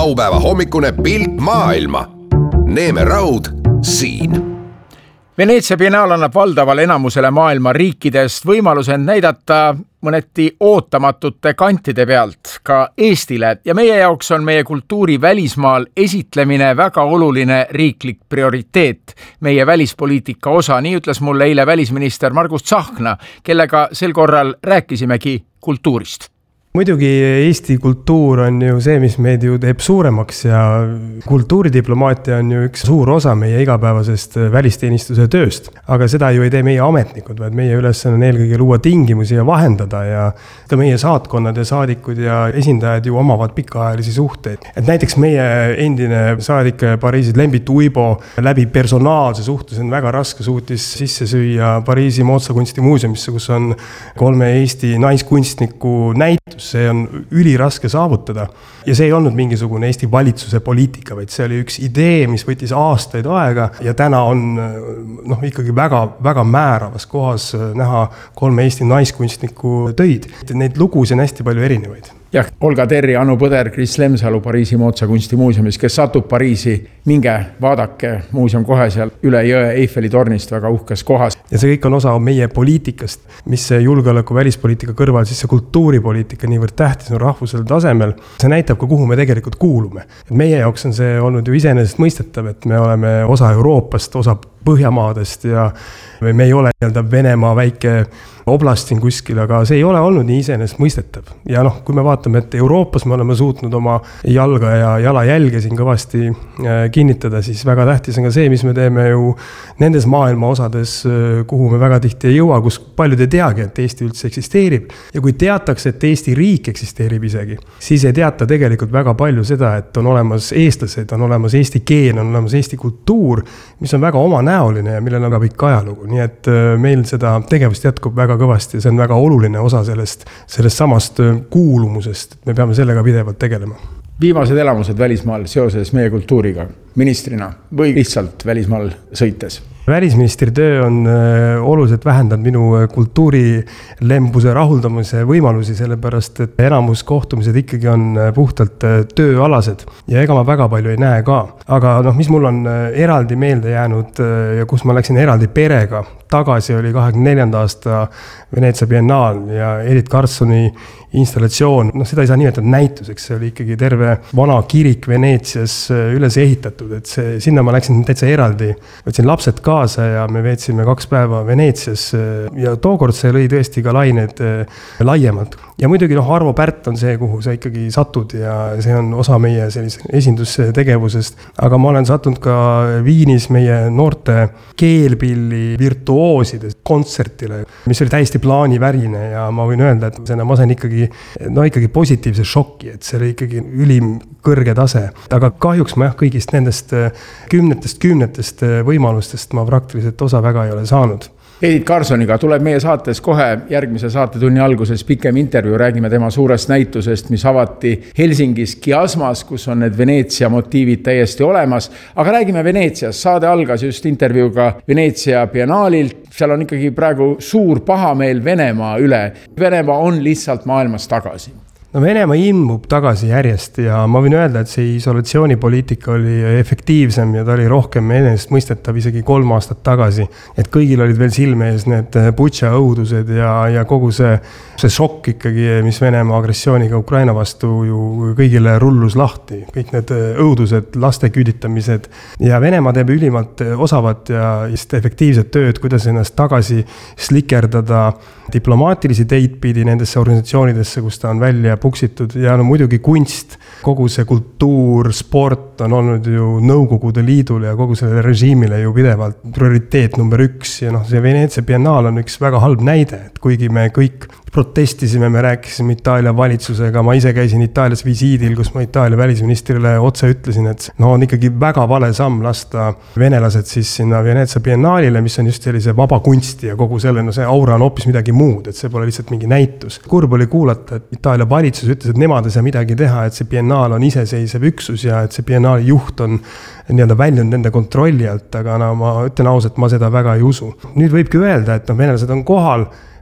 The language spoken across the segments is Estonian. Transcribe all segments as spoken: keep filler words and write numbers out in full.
laupäeva hommikune pilt maailma. Neeme Raud siin. Veneetsia biennaal annab valdavale enamusele maailma riikidest võimaluse näidata mõneti ootamatute kantide pealt ka Eestile ja meie jaoks on meie kultuuri välismaal esitlemine väga oluline riiklik prioriteet, meie välispoliitika osa, nii ütles mulle eile välisminister Margus Tsahkna, kellega sel korral rääkisimegi kultuurist. Muidugi Eesti kultuur on ju see, mis meid ju teeb suuremaks ja kultuuridiplomaatia on ju üks suur osa meie igapäevasest välisteenistuse tööst. Aga seda ju ei tee meie ametnikud, vaid meie ülesanne on eelkõige luua tingimusi ja vahendada ja ka meie saatkonnad ja saadikud ja esindajad ju omavad pikaajalisi suhteid. Et näiteks meie endine saadik Pariisis Lembit Uibo läbi personaalse suhtluse on väga raske suutis sisse süüa Pariisi Moodsakunstimuuseumisse, kus on kolme Eesti naiskunstniku näitus. See on üliraske saavutada ja see ei olnud mingisugune Eesti valitsuse poliitika, vaid see oli üks idee, mis võttis aastaid aega ja täna on noh, ikkagi väga, väga määravas kohas näha kolme Eesti naiskunstniku töid. Neid lugusid on hästi palju erinevaid. Jah, Olga Terri, Anu Põder, Kris Lemsalu Pariisi Moodsakunstimuuseumis, kes satub Pariisi, minge vaadake muuseum kohe seal üle jõe Eiffeli tornist väga uhkes kohas. Ja see kõik on osa meie poliitikast, mis see julgeoleku välispoliitika kõrval, siis see kultuuripoliitika niivõrd tähtis on rahvusel tasemel. See näitab ka, kuhu me tegelikult kuulume. Meie jaoks on see olnud ju iseenesest mõistetav, et me oleme osa Euroopast, osa Põhjamaadest ja me ei ole nii-öelda Venemaa väike oblast siin kuskil, aga see ei ole olnud nii iseenesest mõistetav. Ja noh, kui me vaatame, et Euroopas me oleme suutnud oma jalga ja jalajälge siin kõvasti kinnitada, siis väga tähtis on ka see, mis me teeme ju nendes maailma osades, kuhu me väga tihti ei jõua, kus paljud ei teagi, et Eesti üldse eksisteerib. Ja kui teatakse, et Eesti riik eksisteerib isegi, siis ei teata tegelikult väga palju seda, et on olemas eestlased, on olemas eesti keel, on olemas Eesti kultuur, mis on väga oma näoline ja millel on ka pikk ajalugu. Nii et meil seda tegevust jätkub väga kõvasti ja see on väga oluline osa sellest, sellest samast kuulumusest. Me peame sellega pidevalt tegelema. Viimased elamused välismaal seoses meie kultuuriga ministrina või lihtsalt välismaal sõites? Välisministri töö on oluliselt vähendanud minu kultuurilembuse rahuldamise võimalusi, sellepärast et enamus kohtumised ikkagi on puhtalt tööalased ja ega ma väga palju ei näe ka. Aga noh, mis mul on eraldi meelde jäänud ja kus ma läksin eraldi perega tagasi, oli kahekümne neljanda aasta Veneetsia biennaal ja Edith Karlssoni installatsioon. No seda ei saa nimetada näituseks, see oli ikkagi terve vana kirik Veneetsias üles ehitatud, et see, sinna ma läksin täitsa eraldi. Võtsin lapsed kaasa ja me veetsime kaks päeva Veneetsias ja tookord see lõi tõesti ka lained laiemalt. Ja muidugi noh, Arvo Pärt on see, kuhu sa ikkagi satud ja see on osa meie sellise esindustegevusest. Aga ma olen sattunud ka Viinis meie noorte keelpilli virtuooside kontsertile, mis oli täiesti plaanivärine ja ma võin öelda, et ma sain ikkagi, no ikkagi positiivse šokki, et see oli ikkagi ülim kõrge tase. Aga kahjuks ma jah, kõigist nendest kümnetest kümnetest võimalustest ma praktiliselt osa väga ei ole saanud. Edith Karlssoniga tuleb meie saates kohe järgmise saatetunni alguses pikem intervjuu, räägime tema suurest näitusest, mis avati Helsingis Kiasmas, kus on need Veneetsia motiivid täiesti olemas. Aga räägime Veneetsias, saade algas just intervjuuga Veneetsia biennaalilt, seal on ikkagi praegu suur pahameel Venemaa üle. Venemaa on lihtsalt maailmas tagasi. No Venemaa ilmub tagasi järjest ja ma võin öelda, et see isolatsioonipoliitika oli efektiivsem ja ta oli rohkem enest mõistetav isegi kolm aastat tagasi. Et kõigil olid veel silme ees need Butša õudused ja, ja kogu see, see šokk ikkagi, mis Venemaa agressiooniga Ukraina vastu ju kõigile rullus lahti. Kõik need õudused, laste küüditamised ja Venemaa teeb ülimalt osavat ja efektiivset tööd, kuidas ennast tagasi slikerdada diplomaatilisi teid pidi nendesse organisatsioonidesse, kus ta on välja puksitud ja no muidugi kunst, kogu see kultuur, sport on olnud ju Nõukogude Liidul ja kogu selle režiimile ju pidevalt prioriteet number üks ja noh, see Veneetsia biennaal on üks väga halb näide, et kuigi me kõik protestisime, me rääkisime Itaalia valitsusega, ma ise käisin Itaalias visiidil, kus ma Itaalia välisministrile otse ütlesin, et no on ikkagi väga vale samm lasta venelased siis sinna Veneetsia biennaalile, mis on just sellise vaba kunsti ja kogu selle, no see aura on hoopis midagi muud, et see pole lihtsalt mingi näitus. Kurb oli kuulata, et Itaalia valitsus ütles, et nemad ei saa midagi teha, et see biennaal on iseseisev üksus ja et see biennaali juht on nii-öelda väljunud nende kontrolli alt, aga no, ma ütlen ausalt, ma seda väga ei usu. Nüüd võibki öelda, et no, venelased on kohal,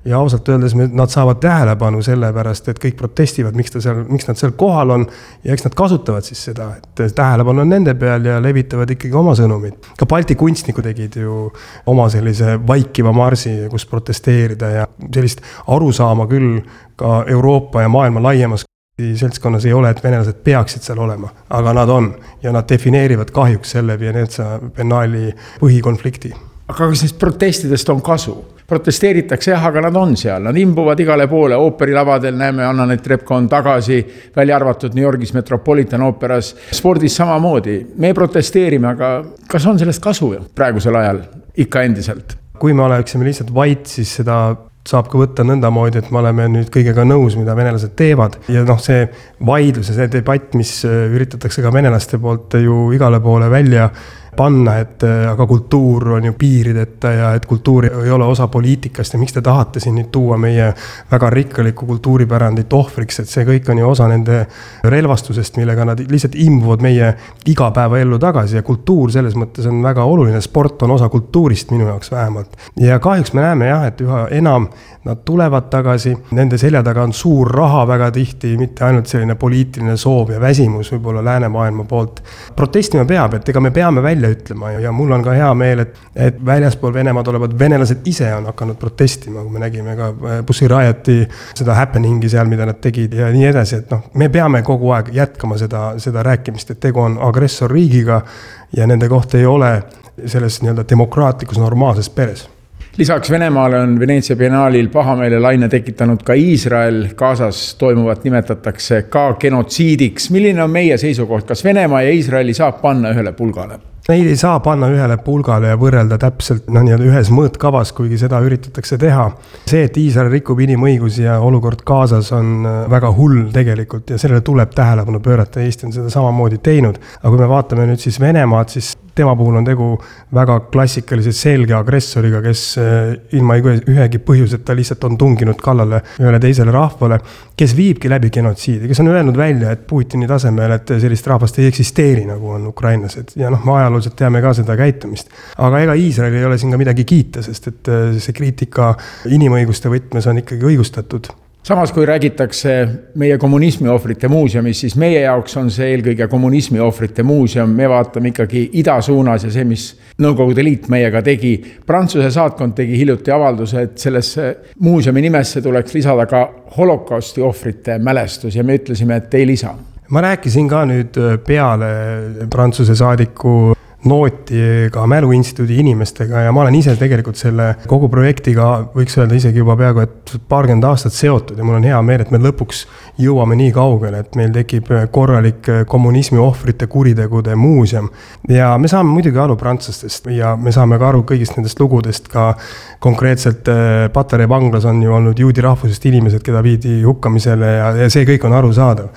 ja ausalt öeldes nad saavad tähelepanu selle pärast, et kõik protestivad, miks, ta seal, miks nad seal kohal on ja eks nad kasutavad siis seda, et tähelepanu on nende peal ja levitavad ikkagi oma sõnumid. Ka Balti kunstnikud tegid ju oma sellise vaikiva marsi, kus protesteerida ja sellist arusaama küll ka Euroopa ja maailma laiemas seltskonnas ei ole, et venelased peaksid seal olema, aga nad on ja nad defineerivad kahjuks selle Veneetsia Biennaali põhikonflikti. Aga kas neist protestidest on kasu? Protesteeritakse jah, aga nad on seal, nad imbuvad igale poole, ooperilavadel näeme, Anna-Net Repko on tagasi, välja arvatud New Yorgis Metropolitan Operas, spordis samamoodi. Me protesteerime, aga kas on sellest kasu praegusel ajal ikka endiselt? Kui me oleksime lihtsalt vait, siis seda saab ka võtta nõndamoodi, et me oleme nüüd kõigega nõus, mida venelased teevad. Ja noh, see vaidlus ja see debatt, mis üritatakse ka venelaste poolt ju igale poole välja panna, et aga kultuur on ju piirideta ja et kultuur ei ole osa poliitikast ja miks te tahate siin nüüd tuua meie väga rikkaliku kultuuripärandit ohvriks, et see kõik on ju osa nende relvastusest, millega nad lihtsalt imbuvad meie igapäeva ellu tagasi ja kultuur selles mõttes on väga oluline, sport on osa kultuurist minu jaoks vähemalt. Ja kahjuks me näeme jah, et üha enam nad tulevad tagasi, nende selja taga on suur raha väga tihti, mitte ainult selline poliitiline soov ja väsimus võib-olla läänemaailma poolt. Protestima peab, et ega me peame välja ütlema ja mul on ka hea meel, et, et väljaspool Venemaad olevad venelased ise on hakanud protestima, kui me nägime ka Pussy Rioti seda happeningi seal, mida nad tegid ja nii edasi, et noh, me peame kogu aeg jätkama seda, seda rääkimist, et tegu on agressorriigiga ja nende kohta ei ole selles nii-öelda demokraatlikus normaalses peres. Lisaks Venemaale on Veneetsia Biennaalil pahameele laine tekitanud ka Iisrael. Gazas toimuvat nimetatakse ka genotsiidiks. Milline on meie seisukoht? Kas Venemaa ja Iisraeli saab panna ühele pulgale? Neid ei saa panna ühele pulgale ja võrrelda täpselt no, ühes mõõtkavas, kuigi seda üritatakse teha. See, et Iisrael rikub inimõigusi ja olukord Gazas on väga hull tegelikult ja sellele tuleb tähelepanu pöörata. Eesti on seda samamoodi teinud. Aga kui me vaatame nüüd siis Venemaad, siis tema puhul on tegu väga klassikalise selge agressoriga, kes ilma ühegi põhjuseta lihtsalt on tunginud kallale ühele teisele rahvale, kes viibki läbi genotsiidi, kes on öelnud välja, et Putini tasemel, et sellist rahvast ei eksisteeri, nagu on ukrainlased. Ja noh, me ajalooliselt teame ka seda käitumist. Aga ega Iisrael ei ole siin ka midagi kiita, sest et see kriitika inimõiguste võtmes on ikkagi õigustatud. Samas, kui räägitakse meie kommunismi ohvrite muuseumis, siis meie jaoks on see eelkõige kommunismi ohvrite muuseum. Me vaatame ikkagi ida suunas ja see, mis Nõukogude Liit meiega tegi. Prantsuse saatkond tegi hiljuti avalduse, et sellesse muuseumi nimesse tuleks lisada ka holokausti ohvrite mälestus ja me ütlesime, et ei lisa. Ma rääkisin ka nüüd peale Prantsuse saadiku nooti ka Mäluinstituudi inimestega ja ma olen ise tegelikult selle kogu projektiga võiks öelda isegi juba peaaegu, et paarkümmend aastat seotud ja mul on hea meel, et me lõpuks jõuame nii kaugele, et meil tekib korralik kommunismi ohvrite kuritegude muuseum. Ja me saame muidugi aru prantslastest ja me saame ka aru kõigist nendest lugudest, ka konkreetselt Patarei vanglas on ju olnud juudi rahvusest inimesed, keda viidi hukkamisele ja, ja see kõik on arusaadav.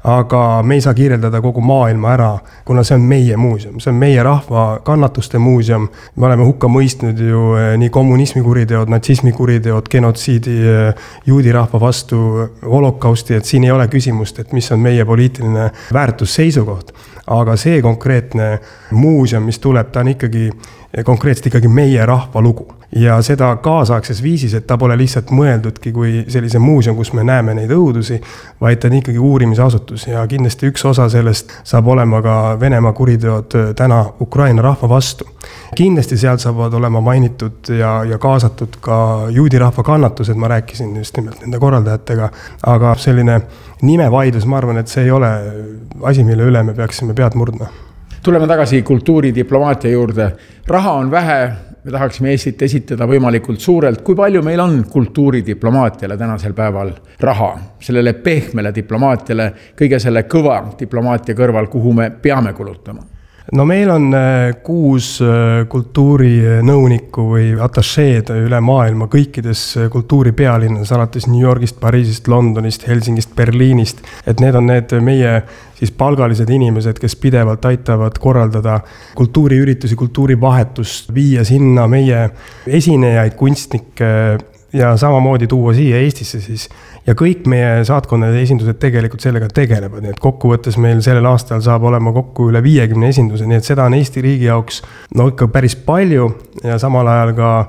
Aga me ei saa kirjeldada kogu maailma ära, kuna see on meie muuseum, see on meie rahva kannatuste muuseum. Me oleme hukka mõistnud ju nii kommunismi kuriteod, natsismi kuriteod, genotsiidi, juudi rahva vastu, holokausti, et siin ei ole küsimust, et mis on meie poliitiline väärtusseisukoht. Aga see konkreetne muuseum, mis tuleb, ta on ikkagi konkreetselt ikkagi meie rahva lugu. Ja seda kaasaegses viisis, et ta pole lihtsalt mõeldudki kui sellise muuseum, kus me näeme neid õudusi, vaid ta on ikkagi uurimisasutus ja kindlasti üks osa sellest saab olema ka Venemaa kuriteod täna Ukraina rahva vastu. Kindlasti seal saavad olema mainitud ja, ja kaasatud ka juudi rahva kannatused, ma rääkisin just nimelt nende korraldajatega, aga selline nimevaidlus, ma arvan, et see ei ole asi, mille üle me peaksime pead murdma. Tuleme tagasi kultuuridiplomaatia juurde. Raha on vähe, me tahaksime Eestit esitada võimalikult suurelt. Kui palju meil on kultuuridiplomaatiale tänasel päeval raha? Sellele pehmele diplomaatiale, kõige selle kõva diplomaatia kõrval, kuhu me peame kulutama? No meil on kuus kultuurinõunikku või atašeed üle maailma kõikides kultuuripealinnas, alates New Yorgist, Pariisist, Londonist, Helsingist, Berliinist. Et need on need meie siis palgalised inimesed, kes pidevalt aitavad korraldada kultuuriüritusi, kultuurivahetust, viia sinna meie esinejaid, kunstnikke ja samamoodi tuua siia Eestisse siis. Ja kõik meie saatkonnade esindused tegelikult sellega tegelevad, nii et kokkuvõttes meil sellel aastal saab olema kokku üle viiekümne esinduse, nii et seda on Eesti riigi jaoks no ikka päris palju ja samal ajal ka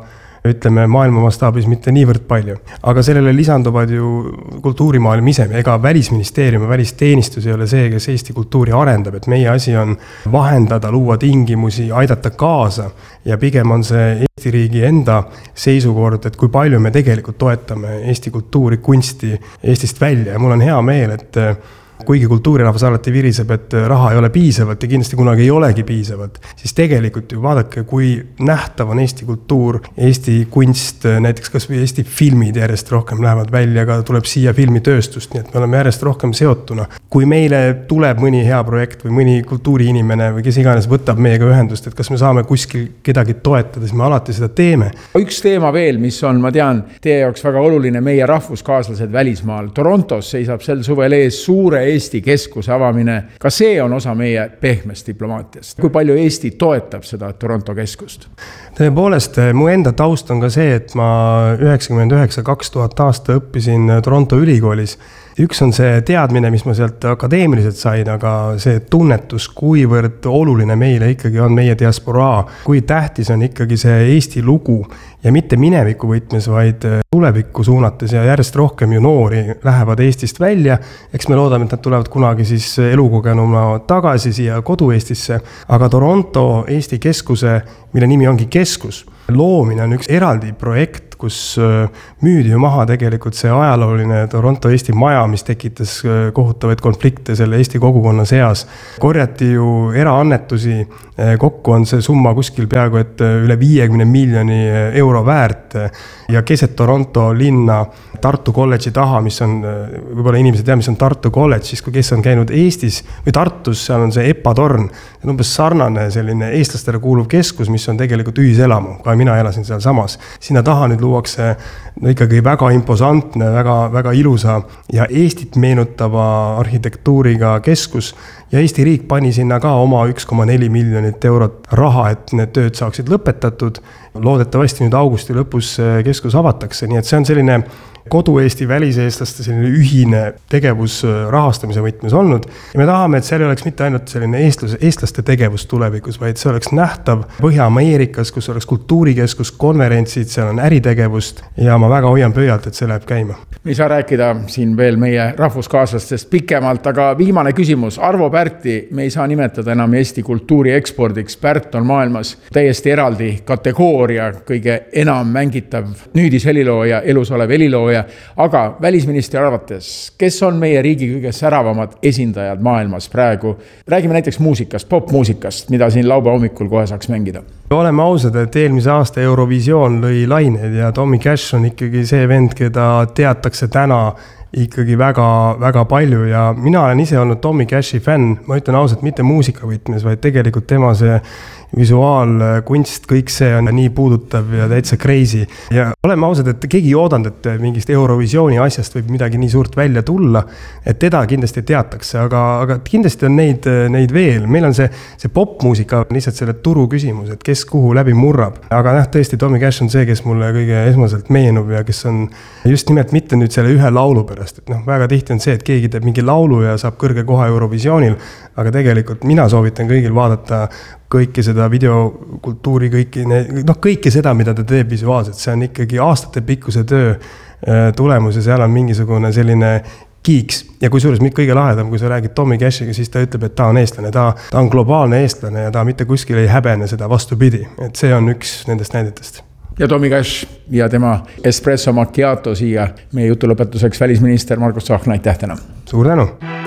ütleme maailma mastaabis mitte niivõrd palju. Aga sellele lisanduvad ju kultuurimaailm ise, ega välisministeerium ja välisteenistus ei ole see, kes Eesti kultuuri arendab, et meie asi on vahendada, luua tingimusi, aidata kaasa ja pigem on see Eesti riigi enda seisukord, et kui palju me tegelikult toetame Eesti kultuuri, kunsti Eestist välja ja mul on hea meel, et kuigi kultuurirahvas alati viriseb, et raha ei ole piisavalt ja kindlasti kunagi ei olegi piisavalt, siis tegelikult ju vaadake, kui nähtav on Eesti kultuur, Eesti kunst, näiteks kas või Eesti filmid järjest rohkem lähevad välja, aga tuleb siia filmitööstust, nii et me oleme järjest rohkem seotuna. Kui meile tuleb mõni hea projekt või mõni kultuuriinimene või kes iganes võtab meiega ühendust, et kas me saame kuskil kedagi toetada, siis me alati seda teeme. Üks teema veel, mis on, ma tean, teie jaoks väga oluline, meie rahvuskaaslased välismaal. Torontos seisab sel suvel ees suure Eesti keskuse avamine. Ka see on osa meie pehmest diplomaatiast. Kui palju Eesti toetab seda Toronto keskust? Tõepoolest, mu enda taust on ka see, et ma üheksakümmend üheksa kaks tuhat aasta õppisin Toronto ülikoolis. Üks on see teadmine, mis ma sealt akadeemiliselt sain, aga see tunnetus, kuivõrd oluline meile ikkagi on meie diasporaa, kui tähtis on ikkagi see Eesti lugu ja mitte mineviku võtmes, vaid tulevikku suunates ja järjest rohkem ju noori lähevad Eestist välja. Eks me loodame, et nad tulevad kunagi siis elukogenuna tagasi siia kodu Eestisse, aga Toronto Eesti keskuse, mille nimi ongi keskus, loomine on üks eraldi projekt, kus müüdi ju maha tegelikult see ajalooline Toronto Eesti maja, mis tekitas kohutavaid konflikte selle Eesti kogukonna seas. Korjati ju eraannetusi, kokku on see summa kuskil peaaegu et üle viiekümne miljoni euro väärt ja keset Toronto linna Tartu kolledži taha, mis on, võib-olla inimesed teavad, mis on Tartu kolledž, siis kui kes on käinud Eestis või Tartus, seal on see Epa torn, see on umbes sarnane selline eestlastele kuuluv keskus, mis on tegelikult ühiselamu, ka mina elasin seal samas. Sinna taha nüüd luuakse no ikkagi väga imposantne, väga, väga ilusa ja Eestit meenutava arhitektuuriga keskus ja Eesti riik pani sinna ka oma üks koma neli miljonit eurot raha, et need tööd saaksid lõpetatud. Loodetavasti nüüd augusti lõpus keskus avatakse, nii et see on selline kodu-Eesti väliseestlaste selline ühine tegevus rahastamise võtmes olnud. Ja me tahame, et seal oleks mitte ainult selline eestlase, eestlaste tegevus tulevikus, vaid see oleks nähtav Põhja-Ameerikas, kus oleks kultuurikeskus, konverentsid, seal on äritegevust ja ma väga hoian pöialt, et see läheb käima. Me ei saa rääkida siin veel meie rahvuskaaslastest pikemalt, aga viimane küsimus. Arvo Pärti me ei saa nimetada enam Eesti kultuuri ekspordiks. Pärt on maailmas täiesti eraldi kategooria, kõige enam mängitav nüüdis helilooja, elus olev helilooja. Aga välisministri arvates, kes on meie riigi kõige säravamad esindajad maailmas praegu? Räägime näiteks muusikast, popmuusikast, mida siin laupäeva hommikul kohe saaks mängida. Oleme ausad, et eelmise aasta Eurovisioon lõi lained ja Tommy Cash on ikkagi see vend, keda teatakse täna ikkagi väga, väga palju ja mina olen ise olnud Tommy Cashi fänn, ma ütlen ausalt, mitte muusikavõtmes, vaid tegelikult tema see visuaal, kunst, kõik see on nii puudutav ja täitsa crazy. Ja oleme ausad, et keegi ei oodanud, et mingist Eurovisiooni asjast võib midagi nii suurt välja tulla, et teda kindlasti teatakse, aga, aga kindlasti on neid, neid veel. Meil on see, see popmuusika lihtsalt selle turu küsimus, et kes kuhu läbi murrab. Aga näh, tõesti, Tommy Cash on see, kes mulle kõige esmaselt meenub ja kes on just nimelt mitte nüüd selle ühe laulu pärast. Et noh, väga tihti on see, et keegi teeb mingi laulu ja saab kõrge koha Eurovisioonil, aga tegelikult mina soovitan kõigil vaadata kõike seda videokultuuri, kõiki, noh, kõike seda, mida ta teeb visuaalselt, see on ikkagi aastate pikkuse töö tulemus ja seal on mingisugune selline kiiks. Ja kui suures kõige lahedam, kui sa räägid Tommy Cashiga, siis ta ütleb, et ta on eestlane, ta, ta on globaalne eestlane ja ta mitte kuskil ei häbene seda vastupidi. Et see on üks nendest näidetest. Ja Tommy Cash ja tema Espresso Macchiato siia meie jutu lõpetuseks välisminister Margus Tsahkna, aitäh täna. Suur tänu!